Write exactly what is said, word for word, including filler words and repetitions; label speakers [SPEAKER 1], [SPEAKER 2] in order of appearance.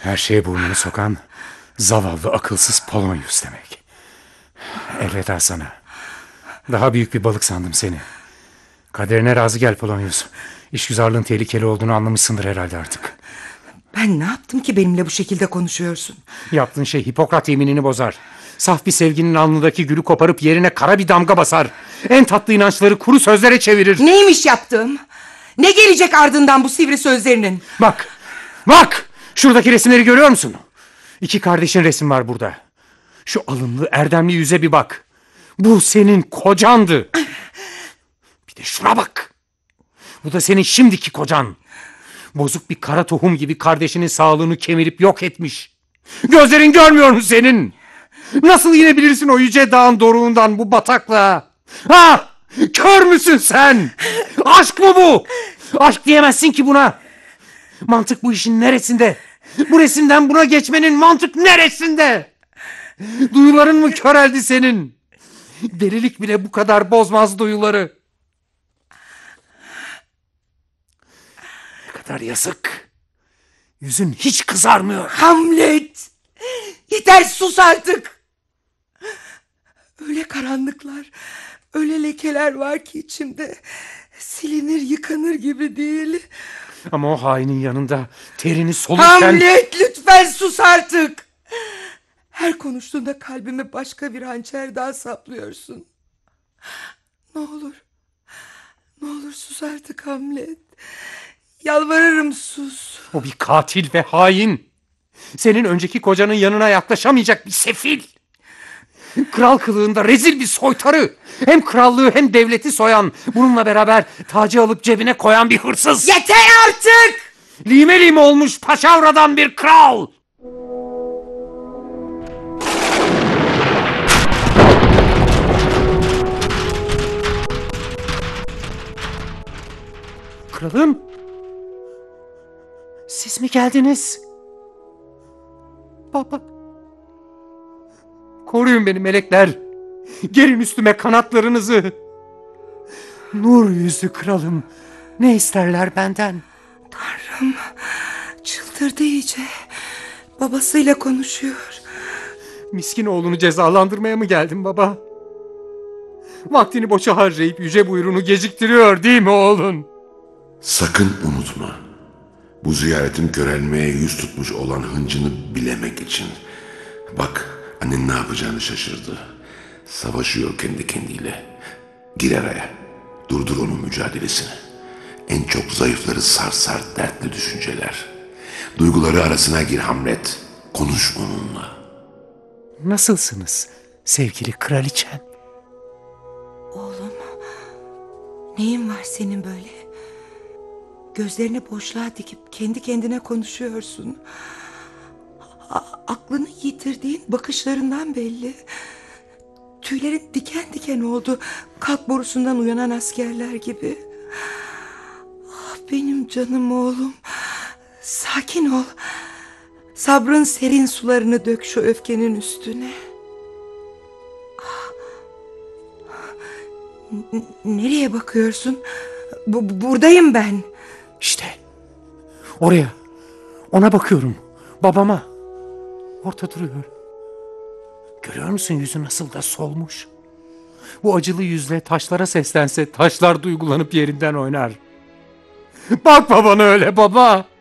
[SPEAKER 1] Her şeye burnunu sokan zavallı akılsız Polonyus demek. Elveda sana. Daha büyük bir balık sandım seni. Kaderine razı gel Polonyus. İşgüzarlığın tehlikeli olduğunu anlamışsındır herhalde artık.
[SPEAKER 2] Ben ne yaptım ki benimle bu şekilde konuşuyorsun?
[SPEAKER 1] Yaptığın şey Hipokrat yeminini bozar. Saf bir sevginin alnındaki gülü koparıp yerine kara bir damga basar. En tatlı inançları kuru sözlere çevirir.
[SPEAKER 2] Neymiş yaptığım? Ne gelecek ardından bu sivri sözlerinin?
[SPEAKER 1] Bak, bak! Şuradaki resimleri görüyor musun? İki kardeşin resim var burada. Şu alımlı, erdemli yüze bir bak. Bu senin kocandı. Bir de şuna bak. Bu da senin şimdiki kocan. Bozuk bir kara tohum gibi kardeşinin sağlığını kemirip yok etmiş. Gözlerin görmüyor mu senin? Nasıl inebilirsin o yüce dağın doruğundan bu bataklığa? Ha! Kör müsün sen? Aşk mı bu? Aşk diyemezsin ki buna. Mantık bu işin neresinde? Bu resimden buna geçmenin mantık neresinde? Duyuların mı köreldi senin? Delilik bile bu kadar bozmaz duyuları. Ne kadar yazık. Yüzün hiç kızarmıyor.
[SPEAKER 2] Hamlet! Yeter, sus artık. Öyle karanlıklar, öyle lekeler var ki içimde. Silinir yıkanır gibi değil.
[SPEAKER 1] Ama o hainin yanında terini solurken...
[SPEAKER 2] Hamlet, lütfen sus artık. Her konuştuğunda kalbime başka bir hançer daha saplıyorsun. Ne olur, ne olur sus artık Hamlet. Yalvarırım, sus.
[SPEAKER 1] O bir katil ve hain. Senin önceki kocanın yanına yaklaşamayacak bir sefil. Kral kılığında rezil bir soytarı. Hem krallığı hem devleti soyan, bununla beraber tacı alıp cebine koyan bir hırsız.
[SPEAKER 2] Yeter artık!
[SPEAKER 1] Lime lime olmuş paşavradan bir kral. Kralım. Siz mi geldiniz? Baba. Koruyun beni melekler. Gerin üstüme kanatlarınızı. Nur yüzlü kralım. Ne isterler benden?
[SPEAKER 2] Tanrım, çıldırdı iyice. Babasıyla konuşuyor.
[SPEAKER 1] Miskin oğlunu cezalandırmaya mı geldin baba? Vaktini boşa harcayıp yüce buyruğunu geciktiriyor değil mi oğlun?
[SPEAKER 3] Sakın unutma. Bu ziyaretin körelmeye yüz tutmuş olan hıncını bilemek için. Bak, annen ne yapacağını şaşırdı. Savaşıyor kendi kendiyle. Gir araya. Durdur onun mücadelesini. En çok zayıfları sarsar dertli düşünceler. Duyguları arasına gir Hamlet. Konuş onunla.
[SPEAKER 1] Nasılsınız sevgili kraliçem?
[SPEAKER 2] Oğlum, neyin var senin böyle? Gözlerini boşluğa dikip kendi kendine konuşuyorsun. A- aklını yitirdiğin bakışlarından belli. Tüylerin diken diken oldu, kalp borusundan uyanan askerler gibi. Ah, benim canım oğlum, sakin ol. Sabrın serin sularını dök şu öfkenin üstüne. Ah. N- nereye bakıyorsun? Bu- buradayım ben.
[SPEAKER 1] İşte oraya, ona bakıyorum, babama. Orada duruyor. Görüyor musun yüzü nasıl da solmuş? Bu acılı yüzle taşlara seslense taşlar duygulanıp yerinden oynar. Bak babana öyle baba.